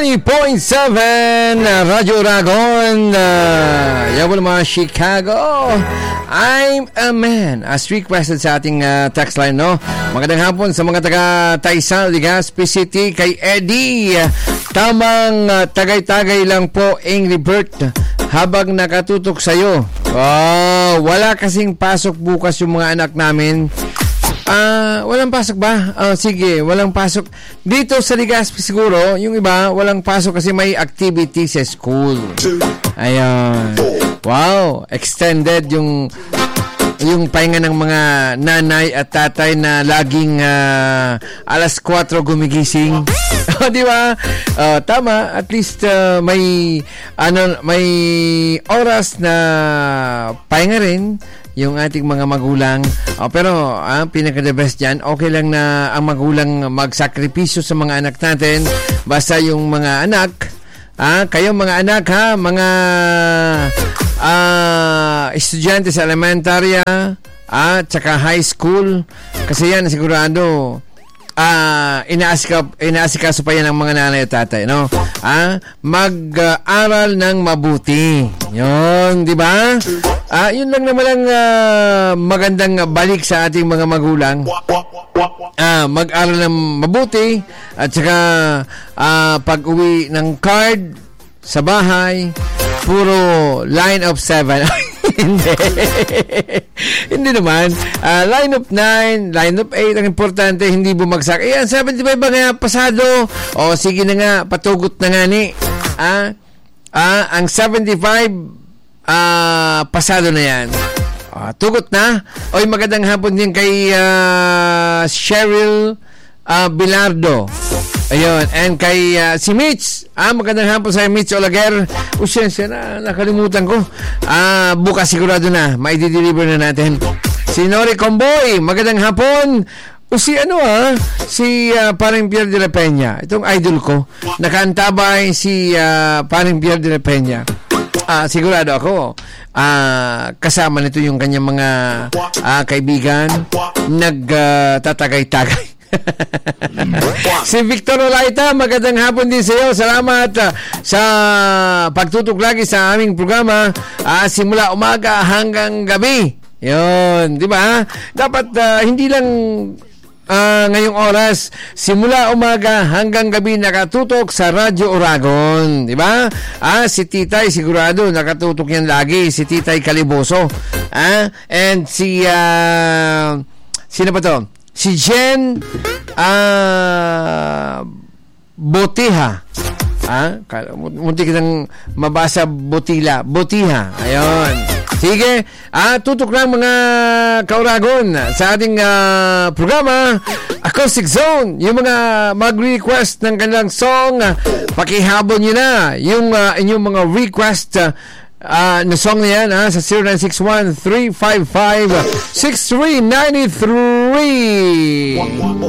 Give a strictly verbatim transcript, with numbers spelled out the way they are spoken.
ninety point seven Radyo Ragon, uh, Yabol mga Chicago. I'm a man, as requested sa ating uh, text line, no? Magandang hapon sa mga taga Taisal, Legazpi City, kay Eddie. Tamang uh, tagay-tagay lang po, Angry Bird, habang nakatutok sa'yo. Oh, wala kasing pasok bukas yung mga anak namin. Ah, uh, walang pasok ba? Uh, sige, walang pasok. Dito sa Legazpi siguro, yung iba, walang pasok kasi may activity sa school. Ayan. Wow, extended yung yung pahinga ng mga nanay at tatay na laging uh, alas kwatro gumigising. O, di ba? Uh, tama, at least uh, may ano, may oras na pahinga rin yung ating mga magulang. Oh, pero ang ah, pinaka-the best dyan, okay lang na ang magulang magsakripisyo sa mga anak natin. Basta yung mga anak, ah, kayo mga anak ha, mga ah, estudyante sa elementarya, ah, tsaka high school, kasi yan sigurado ah, inaasika, inaasikaso pa yan ng mga nanay at tatay, no? Ah, mag-aral ng mabuti. Yun, di ba? Ah, yun lang naman ang uh, magandang balik sa ating mga magulang. Ah, mag-aral ng mabuti at saka uh, pag-uwi ng card sa bahay, puro line of seven. Hindi. Hindi naman. Uh, line of nine, line of eight, ang importante, hindi bumagsak. Ayan, seventy-five ba nga pasado? O, sige na nga, patugot na nga ni. Ah, ah, ang seventy-five, Ah, uh, pasado na yan. Uh, tugot na. Oy, magandang hapon din kay uh, Cheryl uh, Bilardo. Ayun. And kay uh, si Mitch. Ah, magandang hapon sa Mitch Olaguer. O, siya, siya na, nakalimutan ko. Ah, bukas sigurado na. Maidi-deliver na natin. Si Nori Comboy. Magandang hapon. O si ano ah, si uh, Paring Pierre de la Peña. Itong idol ko. Nakaantabay si uh, Paring Pierre de la Peña. Ah, sigurado ako ah, kasama nito yung kanyang mga ah, kaibigan nagtatagay-tagay. Uh, si Victor Olaita, magandang hapon din sa iyo. Salamat uh, sa pagtutok lagi sa aming programa, uh, simula umaga hanggang gabi. Yun, di ba? Dapat uh, hindi lang Uh, ngayong oras, simula umaga hanggang gabi nakatutok sa Radyo Oragon, di ba? Ah, si Titay sigurado nakatutok yan lagi, si Titay Caliboso. Ah, and si uh, sino pa to? Si Jen uh, Botiha. Ah, munti kitang mabasa Botila, Botiha. Ayun. Sige, ah, tutok lang mga kauragon sa ating uh, programa Acoustic Zone. Yung mga mag-request ng kanilang song, pakihabol nyo na yung uh, inyong mga request uh, uh, na song na yan uh, sa zero nine six one, three five five, six three nine three.